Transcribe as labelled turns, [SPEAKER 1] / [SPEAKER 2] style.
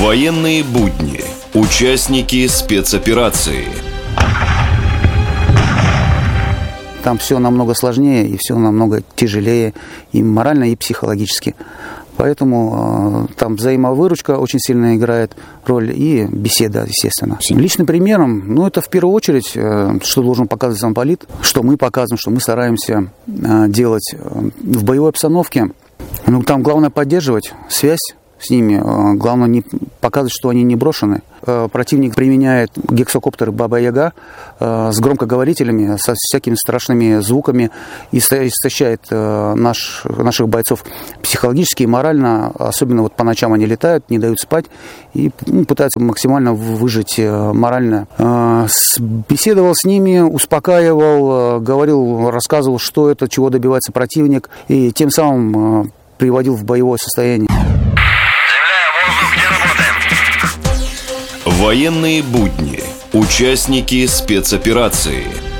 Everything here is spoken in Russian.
[SPEAKER 1] Военные будни. Участники спецоперации.
[SPEAKER 2] Там все намного сложнее и все намного тяжелее и морально, и психологически. Поэтому там взаимовыручка очень сильно играет роль и беседа, естественно. Личным примером, это в первую очередь, что должен показывать замполит, что мы показываем, что мы стараемся делать в боевой обстановке. Там главное поддерживать связь с ними, главное не показывать, что они не брошены. Противник применяет гексокоптеры Баба-Яга с громкоговорителями, со всякими страшными звуками и истощает наших бойцов психологически и морально. Особенно по ночам они летают, не дают спать и пытаются максимально выжить морально. Беседовал с ними, успокаивал, говорил, рассказывал, что это, чего добивается противник, и тем самым приводил в боевое состояние.
[SPEAKER 1] Военные будни. Участники спецоперации.